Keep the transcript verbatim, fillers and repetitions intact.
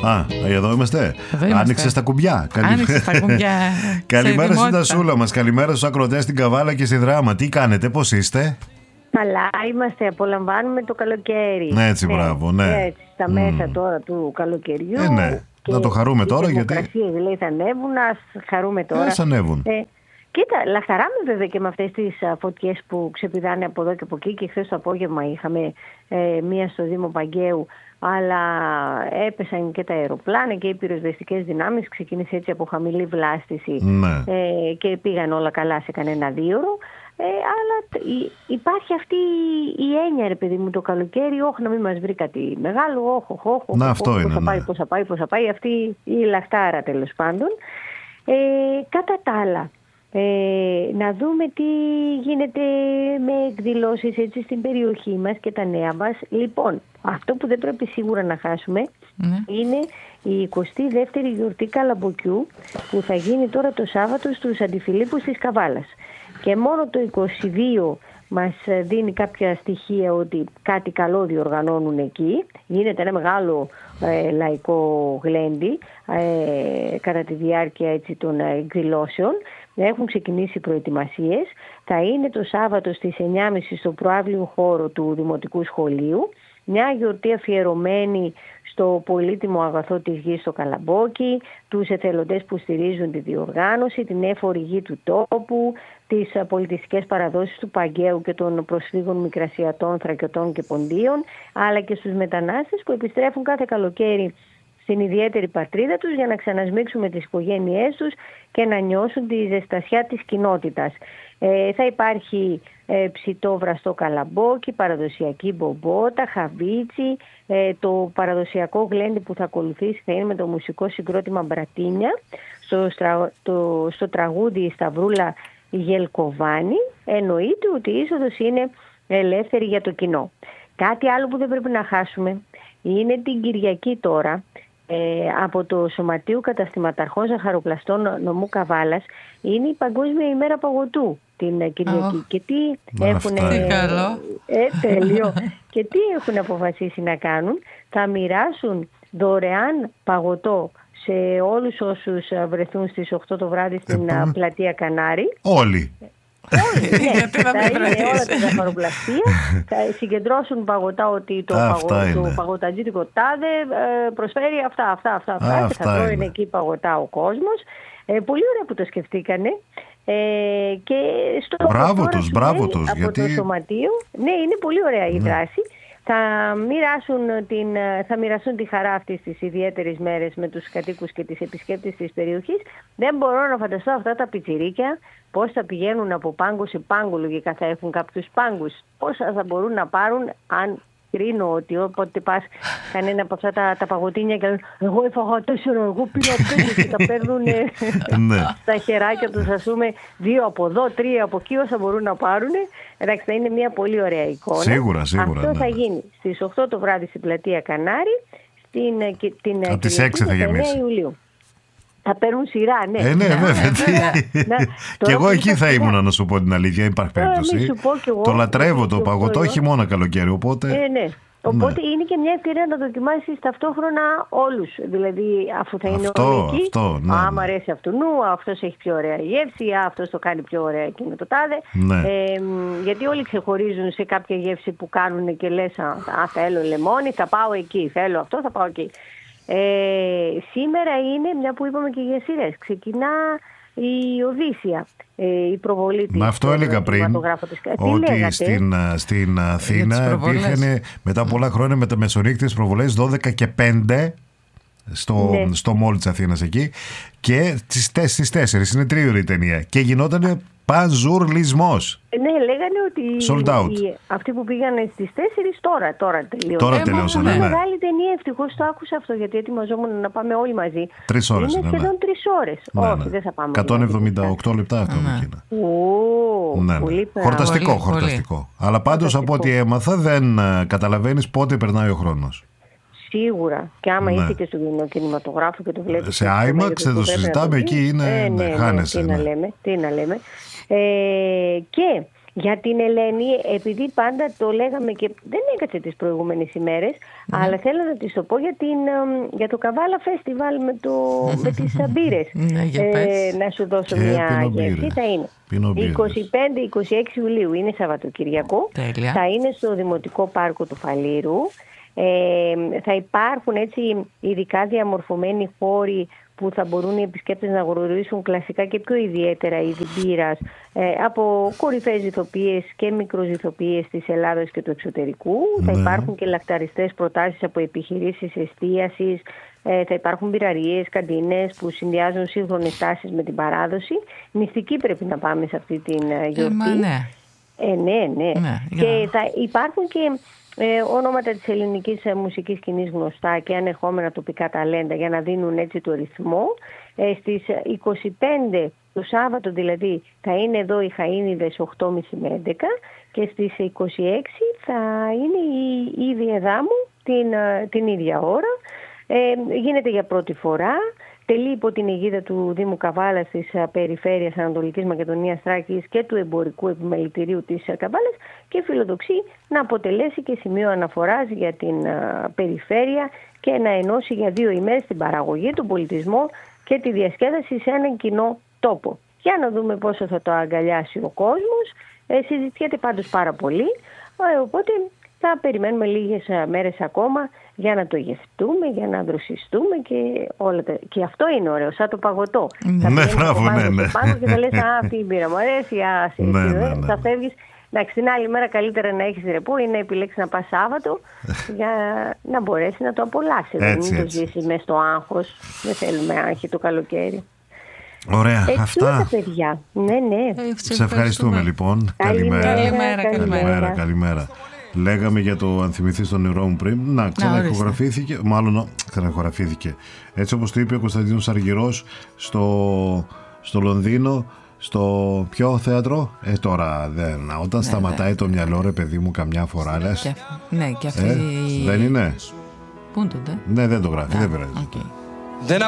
Α, εδώ είμαστε. Άνοιξε τα κουμπιά. Άνοιξε τα κουμπιά. Καλημέρα στην Τασούλα μας. Καλημέρα στους ακροτές στην Καβάλα και στη Δράμα. Τι κάνετε, πώς είστε? Καλά είμαστε, απολαμβάνουμε το καλοκαίρι. Ναι, έτσι, ναι, μπράβο, ναι. Έτσι, στα mm. μέσα τώρα του καλοκαιριού. Ε, ναι. Να το χαρούμε τώρα, γιατί. Οι δημοκρασίες λέει θα ανέβουν, ας χαρούμε τώρα. Ε, ανέβουν. Ε, κοίτα, λαχταράμε βέβαια και με αυτές τις φωτιές που ξεπηδάνε από εδώ και από εκεί. Και χθες το απόγευμα είχαμε ε, μία στο Δήμο Παγκαίου, αλλά έπεσαν και τα αεροπλάνα και οι πυροσβεστικές δυνάμεις. Ξεκίνησε έτσι από χαμηλή βλάστηση, ναι. ε, και πήγαν όλα καλά σε κανένα δίωρο. Ε, αλλά υπάρχει αυτή η έννοια, ρε παιδί μου, το καλοκαίρι, όχι να μην μας βρει κάτι μεγάλο, όχι, όχι, όχι, να, αυτό είναι, πώς θα πάει, ναι. πώς θα πάει, πώς θα πάει, αυτή η λαχτάρα τέλος πάντων. Ε, κατά τα άλλα, ε, να δούμε τι γίνεται με εκδηλώσεις έτσι στην περιοχή μας και τα νέα μας. Λοιπόν, αυτό που δεν πρέπει σίγουρα να χάσουμε mm. είναι η εικοστή δεύτερη γιορτή Καλαμποκιού, που θα γίνει τώρα το Σάββατο στους Αντιφιλίππους της Καβάλας. Και μόνο το είκοσι δύο μας δίνει κάποια στοιχεία ότι κάτι καλό διοργανώνουν εκεί. Γίνεται ένα μεγάλο ε, λαϊκό γλέντι ε, κατά τη διάρκεια έτσι, των εκδηλώσεων. Έχουν ξεκινήσει προετοιμασίες. Θα είναι το Σάββατο στις εννιά και μισή στο προαύλιο χώρο του Δημοτικού Σχολείου. Μια γιορτή αφιερωμένη στο πολύτιμο αγαθό της γης στο Καλαμπόκι, τους εθελοντές που στηρίζουν τη διοργάνωση, την έφορη γη του τόπου, τις πολιτιστικές παραδόσεις του Παγκαίου και των προσφύγων Μικρασιατών, Θρακιωτών και Ποντίων, αλλά και στους μετανάστες που επιστρέφουν κάθε καλοκαίρι στην ιδιαίτερη πατρίδα τους για να ξανασμίξουν με τις οικογένειές τους και να νιώσουν τη ζεστασιά της κοινότητας. Ε, θα υπάρχει ε, ψητό βραστό καλαμπόκι, παραδοσιακή μπομπότα, χαβίτσι, ε, το παραδοσιακό γλέντι που θα ακολουθήσει θα είναι με το μουσικό συγκρότημα Μπρατίνια, στο, στρα, το, στο τραγούδι Σταυρούλα Γελκοβάνη. Εννοείται ότι η είσοδος είναι ελεύθερη για το κοινό. Κάτι άλλο που δεν πρέπει να χάσουμε είναι την Κυριακή τώρα, Ε, από το Σωματείο Καταστηματαρχών Ζαχαροπλαστών Νομού Καβάλας, είναι η Παγκόσμια ημέρα παγωτού την Κυριακή. Oh. Και τι έχουν ε, τέλειο. Και τι έχουν αποφασίσει να κάνουν? Θα μοιράσουν δωρεάν παγωτό σε όλους όσους βρεθούν στις οκτώ το βράδυ στην ε, πλατεία Κανάρη. Όλοι. Όλοι, ναι. Θα είναι όλα τα ζαχαροπλαστεία. Θα συγκεντρώσουν παγωτά, ότι το, παγω... το παγωτατζίδικο τάδε ε, προσφέρει αυτά, αυτά, αυτά, αυτά. Α, και θα τρώει εκεί παγωτά ο κόσμος. Ε, πολύ ωραία που το σκεφτήκανε. Ε, και στο μπράβο τους, μπράβο τους. Από γιατί... το σωματείο. Ναι, είναι πολύ ωραία η δράση. Θα μοιράσουν, την, θα μοιράσουν τη χαρά αυτής της ιδιαίτερης μέρες με τους κατοίκους και τις επισκέπτες της περιοχής. Δεν μπορώ να φανταστώ αυτά τα πιτσιρίκια πώς θα πηγαίνουν από πάγκο σε πάγκο, λογικά θα έχουν κάποιους πάγκους. Πόσα θα μπορούν να πάρουν, αν κρίνω ότι όποτε πας κανένα από αυτά τα, τα παγωτίνια και λένε εγώ έφαγα τέσσερα, εγώ πήρα πέντε και τα παίρνουν στα χεράκια τους, ας πούμε, δύο από εδώ, τρία από εκεί, όσα μπορούν να πάρουν. Εντάξει, θα είναι μια πολύ ωραία εικόνα. Σίγουρα, σίγουρα. Αυτό ναι. θα γίνει στις οκτώ το βράδυ στην πλατεία Κανάρη, στην, την, από τις έξι θα γεμίσει. Ιουλίου. Θα παίρνουν σειρά, ναι. Ε, ναι, βέβαια. Και εγώ εκεί θα ήμουν, να σου πω την αλήθεια. Υπάρχει περίπτωση. Το λατρεύω το παγωτό, όχι μόνο καλοκαίρι. Οπότε. Ε, ναι. Οπότε ναι. είναι και μια ευκαιρία να δοκιμάσεις ταυτόχρονα όλους. Δηλαδή, αφού θα είναι αυτό, όλοι εκεί. Αυτό, ναι, άμα ναι. αρέσει αυτού νου, αυτός έχει πιο ωραία γεύση, αυτός το κάνει πιο ωραία εκείνο το τάδε. Ναι. Ε, γιατί όλοι ξεχωρίζουν σε κάποια γεύση που κάνουν και λες, α, θέλω λεμόνι, θα πάω εκεί. Θέλω αυτό, θα πάω εκεί. Ε, σήμερα είναι, μια που είπαμε και για σειρές, ξεκινά η Οδύσσια, ε, η προβολή της. Μα αυτό έλεγα πριν, ότι στην, στην Αθήνα υπήρχαν μετά πολλά χρόνια με τα μεσονύκτιες προβολές δώδεκα και πέντε στο, ναι. στο μόλ της Αθήνας εκεί, και στις τέσσερις είναι τρίωρη η ταινία και γινόταν παζουρλισμός. Ναι, λέγανε ότι sold out. Οι, αυτοί που πήγανε στις τέσσερις τώρα, τώρα τελείωσαν. Τώρα τελείωσαν, ναι. Είναι μεγάλη ταινία, ευτυχώς το άκουσα αυτό, γιατί ετοιμαζόμουν να πάμε όλοι μαζί. Τρεις ώρες. Είναι ναι, σχεδόν ναι. τρεις ώρες. Ναι, Όχι, ναι. δεν θα πάμε. εκατόν εβδομήντα οκτώ λεπτά αυτό με εκείνα. Ω, ναι, ναι. πολύ χορταστικό, πολύ, χορταστικό. Πολύ. Αλλά πάντως χορταστικό. Από ό,τι έμαθα δεν καταλαβαίνεις πότε περνάει ο χρόνος. Σίγουρα. Και άμα ναι. είσαι και στον κινηματογράφο και το βλέπεις. Σε άιμαξ δεν το συζητάμε, εκεί είναι. Ε, ναι, ναι, χάνεσαι. Τι, ναι. Να λέμε, τι να λέμε. Ε, και Για την Ελένη, επειδή πάντα το λέγαμε και δεν έκατσε τις προηγούμενες ημέρες, mm. αλλά θέλω να της το πω για, την, για το Καβάλα Φεστιβάλ με, το, με τις μπύρες. ε, να σου δώσω και μια γεύση. Θα είναι είκοσι πέντε είκοσι έξι Ιουλίου, είναι Σαββατοκυριακό. Τέλεια. Θα είναι στο Δημοτικό Πάρκο του Φαλήρου. Ε, θα υπάρχουν έτσι ειδικά διαμορφωμένοι χώροι που θα μπορούν οι επισκέπτες να γνωρίσουν κλασικά και πιο ιδιαίτερα είδη μπύρας ε, από κορυφαίες ηθοποιίες και μικροζηθοποιίες της Ελλάδας και του εξωτερικού. Ναι. Θα υπάρχουν και λακταριστές προτάσεις από επιχειρήσεις εστίασης, ε, θα υπάρχουν μπυραρίες, καντίνες που συνδυάζουν σύγχρονες τάσεις με την παράδοση. Μυστική πρέπει να πάμε σε αυτή την γιορτή. Ε, ναι. Ε, ναι, ναι. ναι και θα υπάρχουν και Ε, ονόματα της ελληνικής μουσικής σκηνής γνωστά και ανερχόμενα τοπικά ταλέντα για να δίνουν έτσι το ρυθμό. Ε, στις είκοσι πέντε το Σάββατο δηλαδή θα είναι εδώ οι Χαΐνιδες οκτώ και τριάντα με έντεκα και στις είκοσι έξι θα είναι η ίδια Δάμου την, την ίδια ώρα. Ε, γίνεται για πρώτη φορά. Τελεί υπό την αιγίδα του Δήμου Καβάλας της Περιφέρειας Ανατολικής Μακεδονίας Θράκης και του Εμπορικού Επιμελητηρίου της Καβάλας και φιλοδοξεί να αποτελέσει και σημείο αναφοράς για την περιφέρεια και να ενώσει για δύο ημέρες την παραγωγή, τον πολιτισμό και τη διασκέδαση σε έναν κοινό τόπο. Για να δούμε πόσο θα το αγκαλιάσει ο κόσμος. Ε, συζητιέται πάντως πάρα πολύ, ε, οπότε θα περιμένουμε λίγες μέρες ακόμα για να το γευτούμε, για να δροσιστούμε και όλα τα... Και αυτό είναι ωραίο, σαν το παγωτό. Ναι, μπράβο, ναι, ναι. Πάνω και θα λες, α, αυτή η μπύρα μου αρέσει, α, ναι, ναι, ναι. θα φεύγεις. Εντάξει, την άλλη μέρα καλύτερα να έχεις ρεπό ή να επιλέξεις να πας Σάββατο για να μπορέσει να το απολαύσεις. Δεν μην το ζήσεις μες στο άγχος, δεν θέλουμε άγχη το καλοκαίρι. Ωραία, έτσι αυτά. Τα παιδιά. Ναι, ναι. Σε ευχαριστούμε, ευχαριστούμε λοιπόν. Καλημέρα. Καλημέρα, καλημέρα. καλημέρα, καλημέρα. Λέγαμε για το αν θυμηθείς το νερό μου πριν. Να, ξαναεχογραφήθηκε. Μάλλον ξαναεχογραφήθηκε. Έτσι όπως το είπε ο Κωνσταντίνος Αργυρός στο, στο Λονδίνο. Στο ποιο θέατρο, ε τώρα δεν. Όταν ναι, σταματάει ναι. το μυαλό, ρε παιδί μου, καμιά φορά λες. Και, ναι, και αυτή. Ε, δεν είναι. Πού είναι τότε. Ναι, δεν το γράφει, yeah, δεν πειράζει. Okay.